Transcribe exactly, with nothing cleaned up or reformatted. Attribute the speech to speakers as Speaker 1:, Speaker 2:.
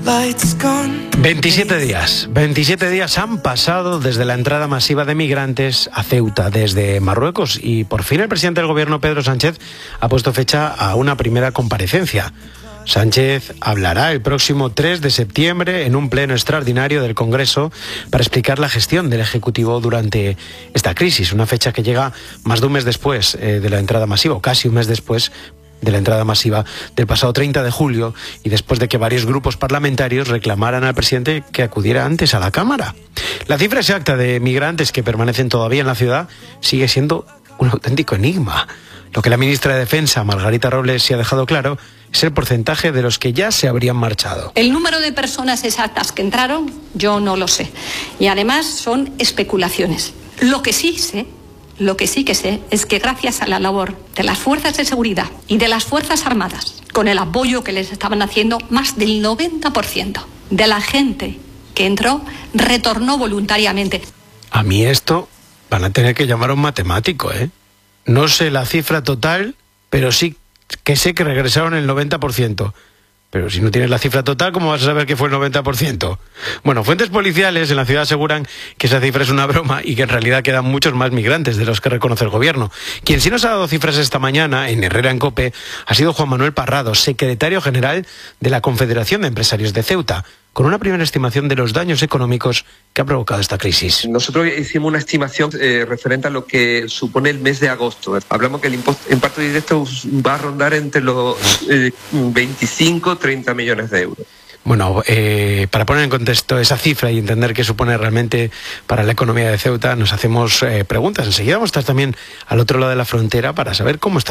Speaker 1: veintisiete días, veintisiete días han pasado desde la entrada masiva de migrantes a Ceuta desde Marruecos y por fin el presidente del gobierno, Pedro Sánchez, ha puesto fecha a una primera comparecencia. Sánchez hablará el próximo tres de septiembre en un pleno extraordinario del Congreso para explicar la gestión del Ejecutivo durante esta crisis, una fecha que llega más de un mes después eh, de la entrada masiva, o casi un mes después de la entrada masiva del pasado treinta de julio y después de que varios grupos parlamentarios reclamaran al presidente que acudiera antes a la Cámara. La cifra exacta de migrantes que permanecen todavía en la ciudad sigue siendo un auténtico enigma. Lo que la ministra de Defensa, Margarita Robles, sí ha dejado claro es el porcentaje de los que ya se habrían marchado.
Speaker 2: El número de personas exactas que entraron, yo no lo sé. Y además son especulaciones. Lo que sí sé Lo que sí que sé es que gracias a la labor de las fuerzas de seguridad y de las Fuerzas Armadas, con el apoyo que les estaban haciendo, más del noventa por ciento de la gente que entró retornó voluntariamente.
Speaker 1: A mí esto van a tener que llamar a un matemático, ¿eh? No sé la cifra total, pero sí que sé que regresaron el noventa por ciento. Pero si no tienes la cifra total, ¿cómo vas a saber que fue el noventa por ciento? Bueno, fuentes policiales en la ciudad aseguran que esa cifra es una broma y que en realidad quedan muchos más migrantes de los que reconoce el gobierno. Quien sí nos ha dado cifras esta mañana en Herrera en COPE ha sido Juan Manuel Parrado, secretario general de la Confederación de Empresarios de Ceuta, con una primera estimación de los daños económicos que ha provocado esta crisis.
Speaker 3: Nosotros hicimos una estimación eh, referente a lo que supone el mes de agosto. Hablamos que el impacto directo va a rondar entre los eh, veinticinco, treinta millones de euros.
Speaker 1: Bueno, eh, para poner en contexto esa cifra y entender qué supone realmente para la economía de Ceuta, nos hacemos eh, preguntas. Enseguida vamos a estar también al otro lado de la frontera para saber cómo está